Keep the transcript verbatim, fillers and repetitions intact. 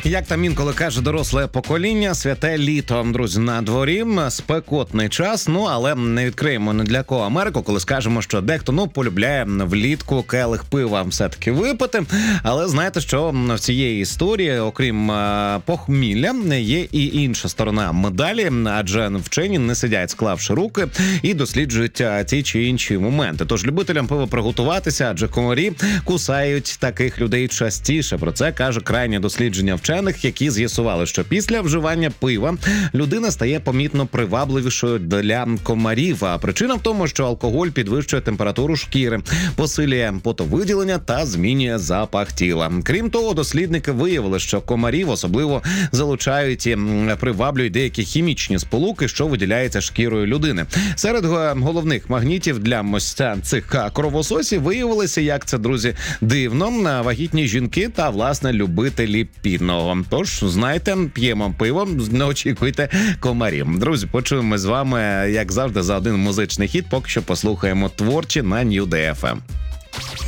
Як там інколи каже доросле покоління, святе літо, друзі, на дворі, спекотний час, ну, але не відкриємо ні для кого Америку, коли скажемо, що дехто, ну, полюбляє влітку келих пива все-таки випити, але знаєте, що в цієї історії, окрім е, похмілля, є і інша сторона медалі, адже вчені не сидять, склавши руки, і досліджують ті чи інші моменти. Тож любителям пива приготуватися, адже комарі кусають таких людей частіше. Про це каже крайнє дослідження вчених, які з'ясували, що після вживання пива людина стає помітно привабливішою для комарів. А причина в тому, що алкоголь підвищує температуру шкіри, посилює потовиділення та змінює запах тіла. Крім того, дослідники виявили, що комарів особливо залучають і приваблюють деякі хімічні сполуки, що виділяються шкірою людини. Серед головних магнітів для ось цих кровососів виявилося, як це, друзі, дивно, вагітні жінки та, власне, любителі пінного. Тож, знаєте, п'ємо пиво, не очікуйте комарів. Друзі, почуємо з вами, як завжди, за один музичний хіт. Поки що послухаємо творчі на Нью Ей Еф Ем.